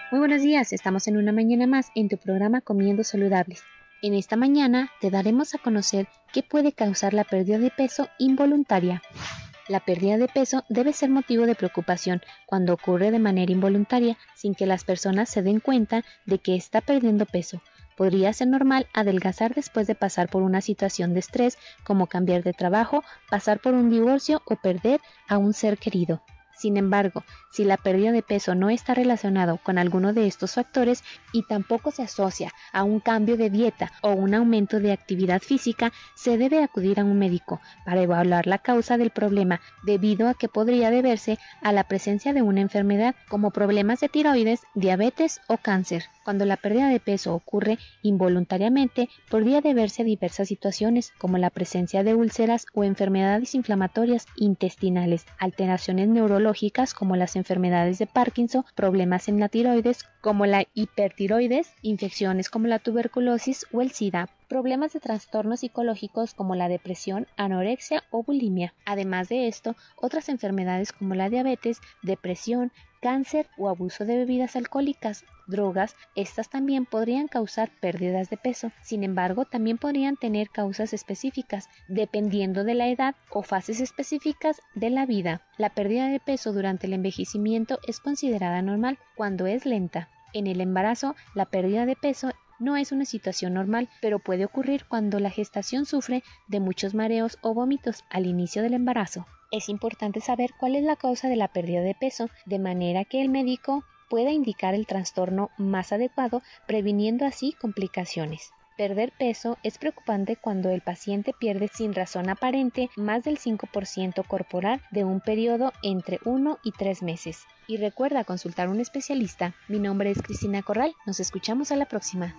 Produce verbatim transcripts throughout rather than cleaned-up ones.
Muy buenos días, estamos en una mañana más en tu programa Comiendo Saludables. En esta mañana te daremos a conocer qué puede causar la pérdida de peso involuntaria. La pérdida de peso debe ser motivo de preocupación cuando ocurre de manera involuntaria sin que las personas se den cuenta de que está perdiendo peso. Podría ser normal adelgazar después de pasar por una situación de estrés como cambiar de trabajo, pasar por un divorcio o perder a un ser querido. Sin embargo, si la pérdida de peso no está relacionado con alguno de estos factores y tampoco se asocia a un cambio de dieta o un aumento de actividad física, se debe acudir a un médico para evaluar la causa del problema, debido a que podría deberse a la presencia de una enfermedad como problemas de tiroides, diabetes o cáncer. Cuando la pérdida de peso ocurre involuntariamente, podría deberse a diversas situaciones como la presencia de úlceras o enfermedades inflamatorias intestinales, alteraciones neurológicas como las enfermedades de Parkinson, problemas en la tiroides como la hipertiroides, infecciones como la tuberculosis o el SIDA, problemas de trastornos psicológicos como la depresión, anorexia o bulimia. Además de esto, otras enfermedades como la diabetes, depresión, cáncer o abuso de bebidas alcohólicas, drogas, estas también podrían causar pérdidas de peso. Sin embargo, también podrían tener causas específicas, dependiendo de la edad o fases específicas de la vida. La pérdida de peso durante el envejecimiento es considerada normal cuando es lenta. En el embarazo, la pérdida de peso no es una situación normal, pero puede ocurrir cuando la gestación sufre de muchos mareos o vómitos al inicio del embarazo. Es importante saber cuál es la causa de la pérdida de peso, de manera que el médico pueda indicar el trastorno más adecuado, previniendo así complicaciones. Perder peso es preocupante cuando el paciente pierde sin razón aparente más del cinco por ciento corporal de un periodo entre uno y tres meses. Y recuerda consultar a un especialista. Mi nombre es Cristina Corral. Nos escuchamos a la próxima.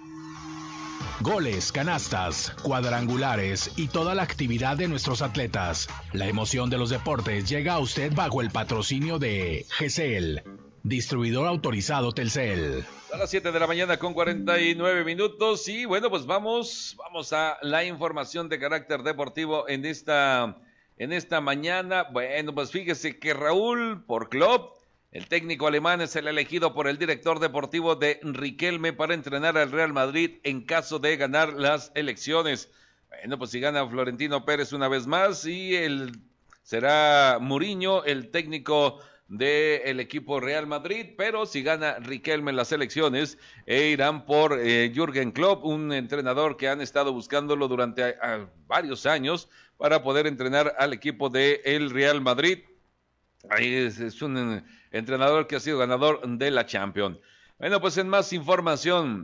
Goles, canastas, cuadrangulares y toda la actividad de nuestros atletas. La emoción de los deportes llega a usted bajo el patrocinio de G C L, distribuidor autorizado Telcel. A las siete de la mañana con cuarenta y nueve minutos y bueno, pues vamos, vamos a la información de carácter deportivo en esta, en esta mañana. Bueno, pues fíjese que Raúl Porclop, el técnico alemán, es el elegido por el director deportivo de Riquelme para entrenar al Real Madrid en caso de ganar las elecciones. Bueno, pues si gana Florentino Pérez una vez más y el, será Mourinho el técnico del equipo Real Madrid, pero si gana Riquelme en las elecciones, e irán por eh, Jürgen Klopp, un entrenador que han estado buscándolo durante a, a varios años para poder entrenar al equipo del Real Madrid. Ahí es, es un entrenador que ha sido ganador de la Champions. Bueno, pues en más información,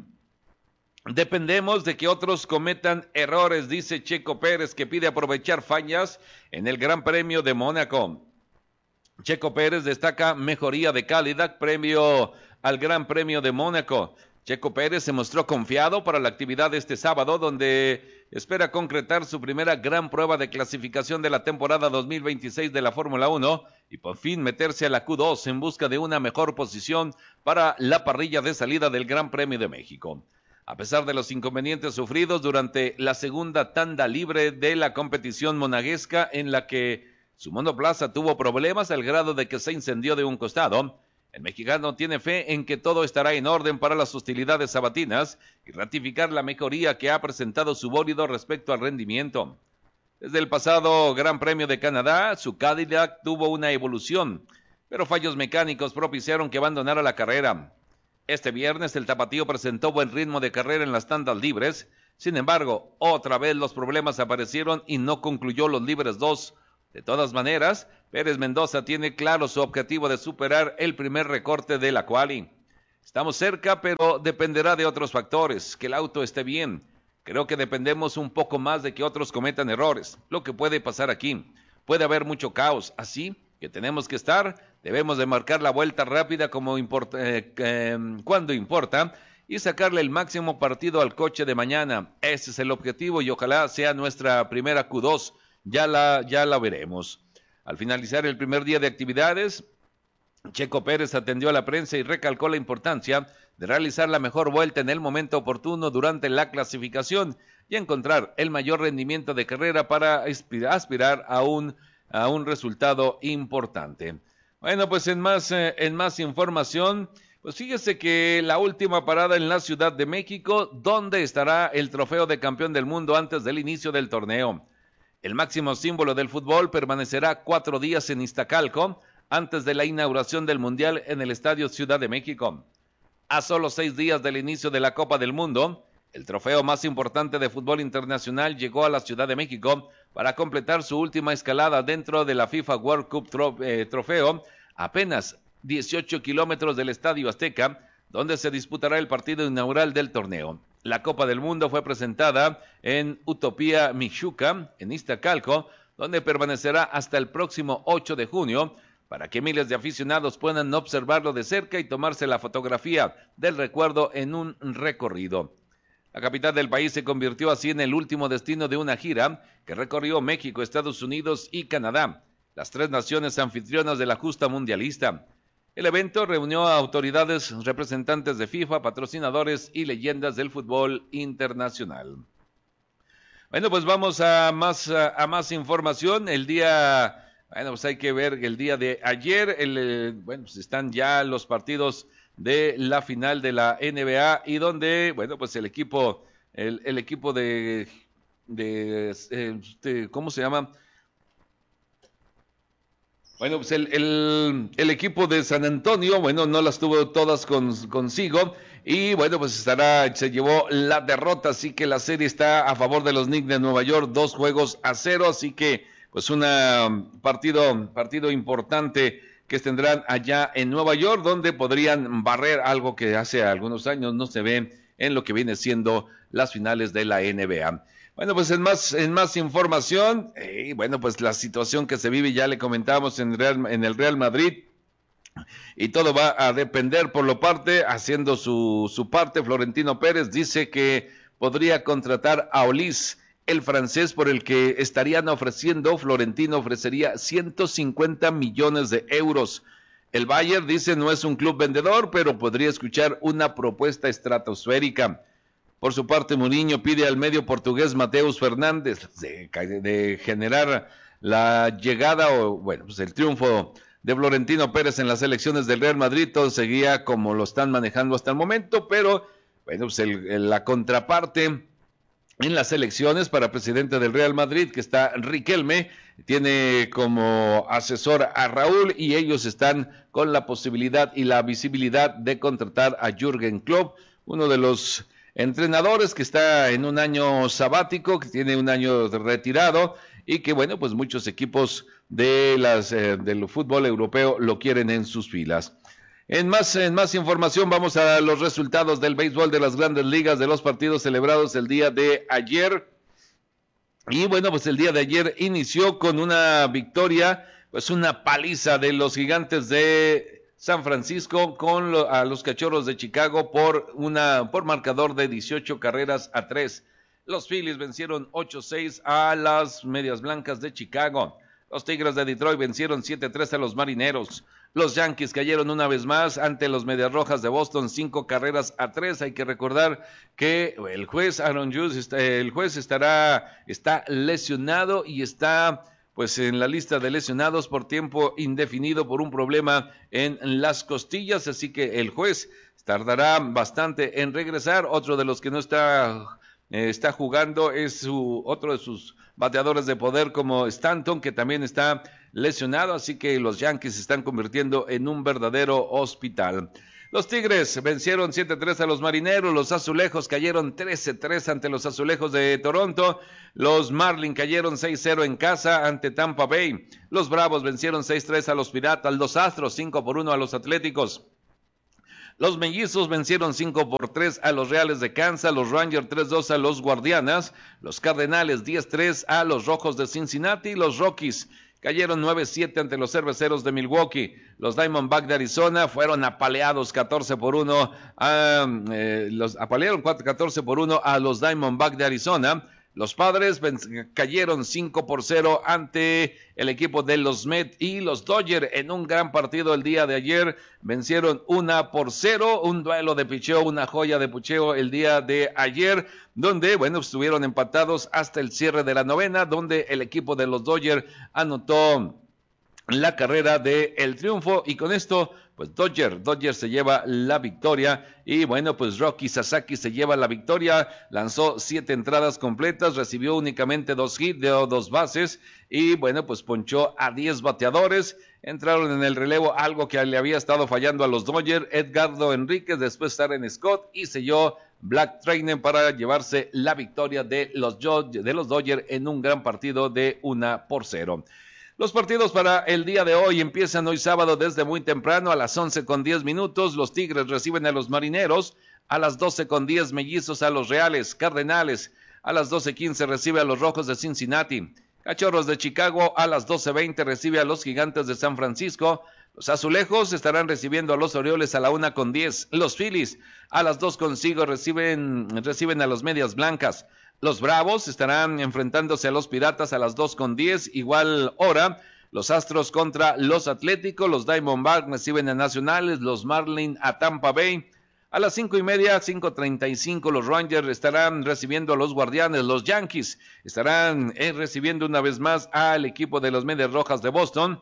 dependemos de que otros cometan errores, dice Checo Pérez, que pide aprovechar fallas en el Gran Premio de Mónaco. Checo Pérez destaca mejoría de calidad premio al Gran Premio de Mónaco. Checo Pérez se mostró confiado para la actividad de este sábado, donde espera concretar su primera gran prueba de clasificación de la temporada dos mil veintiséis de la Fórmula uno y por fin meterse a la Q dos en busca de una mejor posición para la parrilla de salida del Gran Premio de México. A pesar de los inconvenientes sufridos durante la segunda tanda libre de la competición monegasca, en la que su monoplaza tuvo problemas al grado de que se incendió de un costado, el mexicano tiene fe en que todo estará en orden para las hostilidades sabatinas y ratificar la mejoría que ha presentado su bólido respecto al rendimiento. Desde el pasado Gran Premio de Canadá, su Cadillac tuvo una evolución, pero fallos mecánicos propiciaron que abandonara la carrera. Este viernes el tapatío presentó buen ritmo de carrera en las tandas libres, sin embargo, otra vez los problemas aparecieron y no concluyó los libres dos. De todas maneras, Pérez Mendoza tiene claro su objetivo de superar el primer recorte de la quali. Estamos cerca, pero dependerá de otros factores, que el auto esté bien. Creo que dependemos un poco más de que otros cometan errores, lo que puede pasar aquí. Puede haber mucho caos, así que tenemos que estar, debemos de marcar la vuelta rápida como importa, eh, eh, cuando importa y sacarle el máximo partido al coche de mañana. Ese es el objetivo y ojalá sea nuestra primera Q dos. Ya la, ya la veremos. Al finalizar el primer día de actividades, Checo Pérez atendió a la prensa y recalcó la importancia de realizar la mejor vuelta en el momento oportuno durante la clasificación y encontrar el mayor rendimiento de carrera para aspirar a un, a un resultado importante. Bueno, pues en más, eh, en más información, Pues fíjese que la última parada en la Ciudad de México, donde estará el trofeo de campeón del mundo antes del inicio del torneo. El máximo símbolo del fútbol permanecerá cuatro días en Iztacalco, antes de la inauguración del Mundial en el Estadio Ciudad de México. A solo seis días del inicio de la Copa del Mundo, el trofeo más importante de fútbol internacional llegó a la Ciudad de México para completar su última escalada dentro de la FIFA World Cup tro- eh, Trofeo, apenas dieciocho kilómetros del Estadio Azteca, donde se disputará el partido inaugural del torneo. La Copa del Mundo fue presentada en Utopía Michuca, en Iztacalco, donde permanecerá hasta el próximo ocho de junio, para que miles de aficionados puedan observarlo de cerca y tomarse la fotografía del recuerdo en un recorrido. La capital del país se convirtió así en el último destino de una gira que recorrió México, Estados Unidos y Canadá, las tres naciones anfitrionas de la justa mundialista. El evento reunió a autoridades, representantes de FIFA, patrocinadores y leyendas del fútbol internacional. Bueno, pues vamos a más, a más información. El día... Bueno, pues hay que ver el día de ayer, el, bueno, pues están ya los partidos de la final de la N B A y donde, bueno, pues el equipo, el, el equipo de, de, de, ¿cómo se llama? Bueno, pues el, el, el equipo de San Antonio, bueno, no las tuvo todas con, consigo y bueno, pues estará, se llevó la derrota, así que la serie está a favor de los Knicks de Nueva York, dos juegos a cero, así que pues un partido, partido importante que tendrán allá en Nueva York, donde podrían barrer algo que hace algunos años no se ve en lo que viene siendo las finales de la N B A. Bueno, pues en más, en más información, eh, bueno, pues la situación que se vive ya le comentamos en, Real, en el Real Madrid, y todo va a depender por lo parte, haciendo su, su parte. Florentino Pérez dice que podría contratar a Olís, el francés, por el que estarían ofreciendo, Florentino ofrecería ciento cincuenta millones de euros. El Bayern dice no es un club vendedor, pero podría escuchar una propuesta estratosférica. Por su parte, Mourinho pide al medio portugués Mateus Fernández de, de generar la llegada o, bueno, pues el triunfo de Florentino Pérez en las elecciones del Real Madrid. Todo seguía como lo están manejando hasta el momento, pero, bueno, pues el, el, la contraparte en las elecciones para presidente del Real Madrid, que está Riquelme, tiene como asesor a Raúl y ellos están con la posibilidad y la visibilidad de contratar a Jürgen Klopp, uno de los entrenadores que está en un año sabático, que tiene un año retirado y que, bueno, pues muchos equipos de las eh, del fútbol europeo lo quieren en sus filas. En más, en más información vamos a los resultados del béisbol de las grandes ligas, de los partidos celebrados el día de ayer. Y bueno, pues el día de ayer inició con una victoria, pues una paliza de los Gigantes de San Francisco con lo, a los Cachorros de Chicago por, una, por marcador de dieciocho carreras a tres. Los Phillies vencieron ocho seis a las Medias Blancas de Chicago. Los Tigres de Detroit vencieron siete tres a los Marineros. Los Yankees cayeron una vez más ante los Medias Rojas de Boston, cinco carreras a tres. Hay que recordar que el juez Aaron Judge, el juez estará, está lesionado y está pues en la lista de lesionados por tiempo indefinido por un problema en las costillas. Así que el juez tardará bastante en regresar. Otro de los que no está, eh, está jugando es su, otro de sus bateadores de poder como Stanton, que también está lesionado, así que los Yankees se están convirtiendo en un verdadero hospital. Los Tigres vencieron siete tres a los Marineros, los Azulejos cayeron trece tres ante los Azulejos de Toronto, los Marlins cayeron seis cero en casa ante Tampa Bay, los Bravos vencieron seis tres a los Piratas, los Astros cinco por uno a los Atléticos. Los Mellizos vencieron cinco por tres a los Reales de Kansas, los Rangers tres dos a los Guardianas, los Cardenales diez tres a los Rojos de Cincinnati, los Rockies cayeron nueve siete ante los Cerveceros de Milwaukee, los Diamondbacks de Arizona fueron apaleados catorce por uno, a, eh, los apalearon catorce por uno a los Diamondbacks de Arizona. Los Padres cayeron cinco por cero ante el equipo de los Mets y los Dodgers en un gran partido el día de ayer. Vencieron uno por cero, un duelo de picheo, una joya de picheo el día de ayer, donde, bueno, estuvieron empatados hasta el cierre de la novena, donde el equipo de los Dodgers anotó la carrera del triunfo y con esto pues Dodger, Dodger se lleva la victoria y bueno, pues Rocky Sasaki se lleva la victoria, lanzó siete entradas completas, recibió únicamente dos hits de dos bases y bueno, pues ponchó a diez bateadores, entraron en el relevo algo que le había estado fallando a los Dodgers, Edgardo Enríquez, después Darren Scott y selló Black Trainer para llevarse la victoria de los, de los Dodgers en un gran partido de una por cero. Los partidos para el día de hoy empiezan hoy sábado desde muy temprano a las once con diez minutos. Los Tigres reciben a los Marineros. A las doce con diez Mellizos a los Reales. Cardenales a las doce quince recibe a los Rojos de Cincinnati. Cachorros de Chicago a las doce veinte recibe a los Gigantes de San Francisco. Los Azulejos estarán recibiendo a los Orioles a la una con diez. Los Phillies a las dos con cinco reciben, reciben a los Medias Blancas. Los Bravos estarán enfrentándose a los Piratas a las dos con diez, igual hora. Los Astros contra los Atléticos, los Diamondbacks reciben a Nacionales, los Marlins a Tampa Bay. A las cinco y media, cinco treinta y cinco, los Rangers estarán recibiendo a los Guardianes. Los Yankees estarán eh, recibiendo una vez más al equipo de los Medias Rojas de Boston.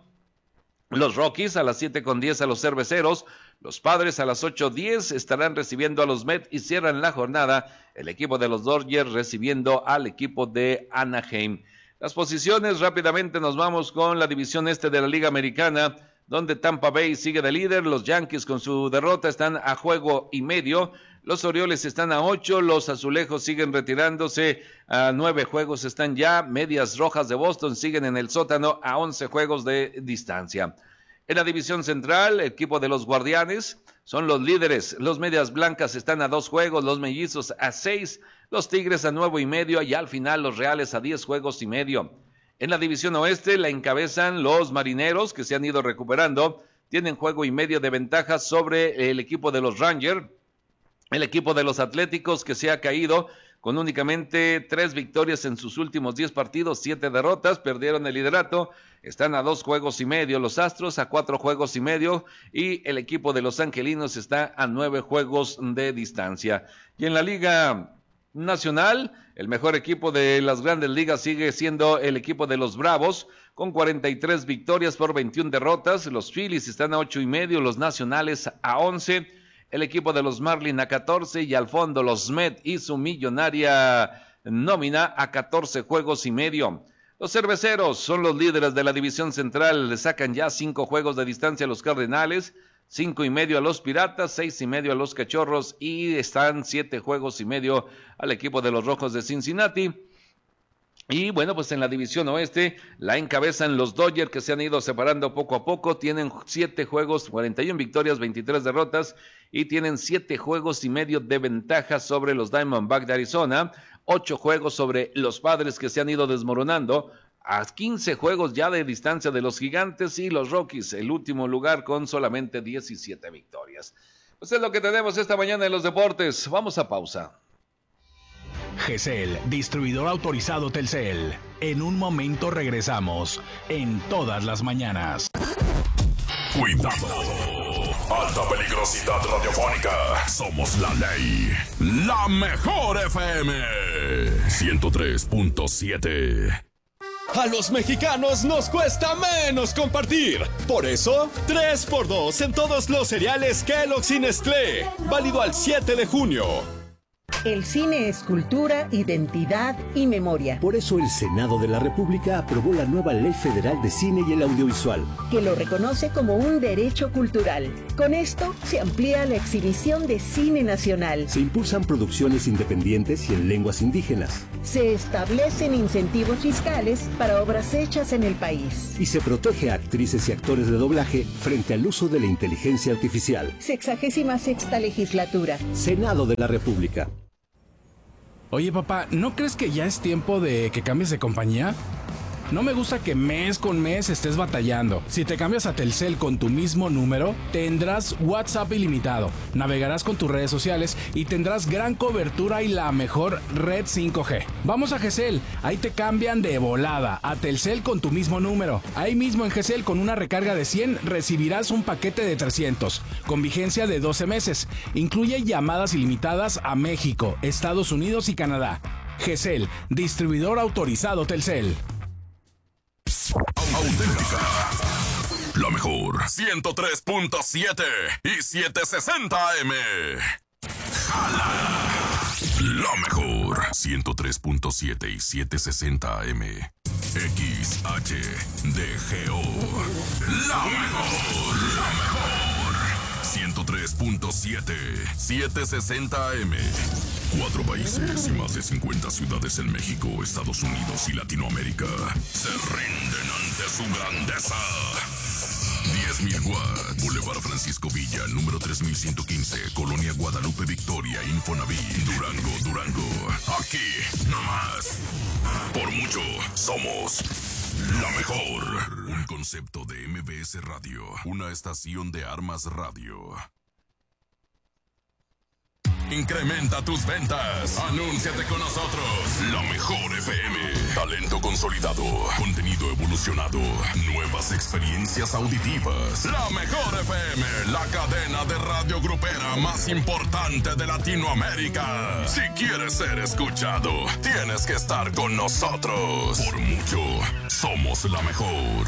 Los Rockies a las siete con diez a los Cerveceros. Los Padres a las ocho diez estarán recibiendo a los Mets y cierran la jornada el equipo de los Dodgers recibiendo al equipo de Anaheim. Las posiciones, rápidamente nos vamos con la división este de la Liga Americana, donde Tampa Bay sigue de líder. Los Yankees con su derrota están a juego y medio. Los Orioles están a ocho, los Azulejos siguen retirándose a nueve juegos, están ya. Medias Rojas de Boston siguen en el sótano a once juegos de distancia. En la división central, el equipo de los Guardianes son los líderes. Los Medias Blancas están a dos juegos, los Mellizos a seis, los Tigres a nueve y medio y al final los Reales a diez juegos y medio. En la división oeste la encabezan los Marineros, que se han ido recuperando, tienen juego y medio de ventaja sobre el equipo de los Rangers. El equipo de los Atléticos, que se ha caído con únicamente tres victorias en sus últimos diez partidos, siete derrotas, perdieron el liderato, están a dos juegos y medio. Los Astros a cuatro juegos y medio y el equipo de los Angelinos está a nueve juegos de distancia. Y en la Liga Nacional, el mejor equipo de las grandes ligas sigue siendo el equipo de los Bravos, con cuarenta y tres victorias por veintiuna derrotas. Los Phillies están a ocho y medio, los Nacionales a once, el equipo de los Marlins a catorce y al fondo los Mets y su millonaria nómina a catorce juegos y medio. Los Cerveceros son los líderes de la división central, le sacan ya cinco juegos de distancia a los Cardenales, cinco y medio a los Piratas, seis y medio a los Cachorros y están siete juegos y medio al equipo de los Rojos de Cincinnati. Y bueno, pues en la división oeste la encabezan los Dodgers, que se han ido separando poco a poco, tienen siete juegos, cuarenta y una victorias, veintitrés derrotas y tienen siete juegos y medio de ventaja sobre los Diamondbacks de Arizona, ocho juegos sobre los Padres, que se han ido desmoronando, a quince juegos ya de distancia de los Gigantes y los Rockies, el último lugar con solamente diecisiete victorias. Pues es lo que tenemos esta mañana en los deportes. Vamos a pausa. G C L, distribuidor autorizado Telcel. En un momento regresamos en todas las mañanas. Cuidado. Alta peligrosidad radiofónica. Somos la ley. La mejor F M. ciento tres punto siete. A los mexicanos nos cuesta menos compartir. Por eso, tres por dos en todos los cereales Kellogg's y Nestlé. Válido al siete de junio. El cine es cultura, identidad y memoria. Por eso el Senado de la República aprobó la nueva Ley Federal de Cine y el Audiovisual, que lo reconoce como un derecho cultural. Con esto se amplía la exhibición de cine nacional. Se impulsan producciones independientes y en lenguas indígenas. Se establecen incentivos fiscales para obras hechas en el país. Y se protege a actrices y actores de doblaje frente al uso de la inteligencia artificial. Sexagésima sexta legislatura. Senado de la República. Oye, papá, ¿no crees que ya es tiempo de que cambies de compañía? No me gusta que mes con mes estés batallando. Si te cambias a Telcel con tu mismo número, tendrás WhatsApp ilimitado, navegarás con tus redes sociales y tendrás gran cobertura y la mejor red cinco G. Vamos a G C L, ahí te cambian de volada a Telcel con tu mismo número. Ahí mismo en G C L, con una recarga de cien recibirás un paquete de trescientos, con vigencia de doce meses. Incluye llamadas ilimitadas a México, Estados Unidos y Canadá. G C L, distribuidor autorizado Telcel. Auténtica, La mejor ciento tres punto siete y setecientos sesenta A M. ¡Jala! La mejor ciento tres punto siete y setecientos sesenta A M. X H D G O. La mejor, la mejor. ciento tres punto siete, setecientos sesenta A M. Cuatro países y más de cincuenta ciudades en México, Estados Unidos y Latinoamérica se rinden ante su grandeza. diez mil watts. Boulevard Francisco Villa, número tres mil ciento quince, Colonia Guadalupe Victoria, Infonavit, Durango, Durango. Aquí, nomás. Por mucho, somos la mejor. Un concepto de M B S Radio, una estación de Armas Radio. Incrementa tus ventas. Anúnciate con nosotros. La mejor F M. Talento consolidado. Contenido evolucionado. Nuevas experiencias auditivas. La mejor F M. La cadena de radio grupera más importante de Latinoamérica. Si quieres ser escuchado, tienes que estar con nosotros. Por mucho, somos la mejor.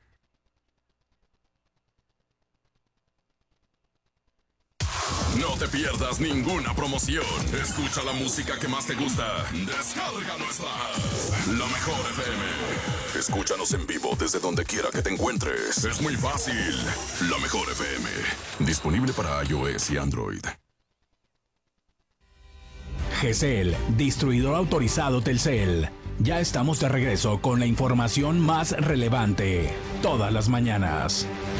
No te pierdas ninguna promoción. Escucha la música que más te gusta. Descarga nuestra app, La Mejor F M. Escúchanos en vivo desde donde quiera que te encuentres. Es muy fácil. La Mejor F M. Disponible para iOS y Android. G C L, distribuidor autorizado Telcel. Ya estamos de regreso con la información más relevante. Todas las mañanas.